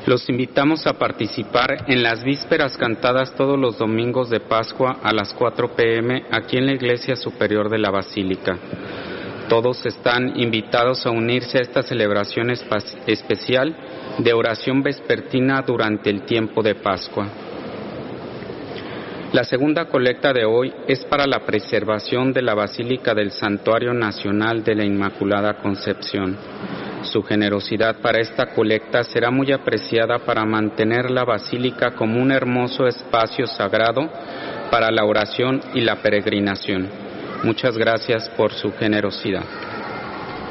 Los invitamos a participar en las vísperas cantadas todos los domingos de Pascua a las 4 p.m. aquí en la Iglesia Superior de la Basílica. Todos están invitados a unirse a esta celebración especial de oración vespertina durante el tiempo de Pascua. La segunda colecta de hoy es para la preservación de la Basílica del Santuario Nacional de la Inmaculada Concepción. Su generosidad para esta colecta será muy apreciada para mantener la Basílica como un hermoso espacio sagrado para la oración y la peregrinación. Muchas gracias por su generosidad.